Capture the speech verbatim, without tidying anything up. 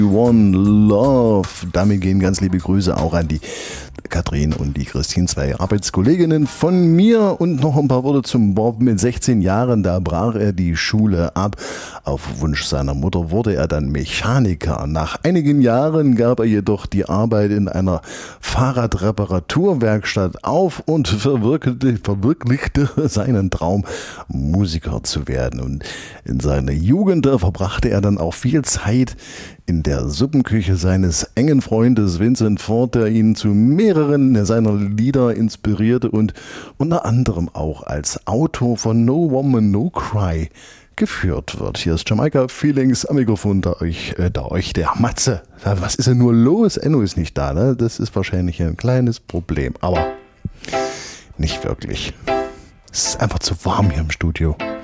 One Love. Damit gehen ganz liebe Grüße auch an die Katrin und die Christine, zwei Arbeitskolleginnen von mir. Und noch ein paar Worte zum Bob. Mit sechzehn Jahren, da brach er die Schule ab. Auf Wunsch seiner Mutter wurde er dann Mechaniker. Nach einigen Jahren gab er jedoch die Arbeit in einer Fahrradreparaturwerkstatt auf und verwirklichte, verwirklichte seinen Traum, Musiker zu werden. Und in seiner Jugend verbrachte er dann auch viel Zeit in der Suppenküche seines engen Freundes Vincent Ford, der ihn zu mehreren seiner Lieder inspirierte und unter anderem auch als Autor von No Woman No Cry geführt wird. Hier ist Jamaika Feelings am Mikrofon, da euch, äh, da euch der Matze. Was ist denn nur los? Enno ist nicht da, ne? Das ist wahrscheinlich ein kleines Problem, aber nicht wirklich. Es ist einfach zu warm hier im Studio.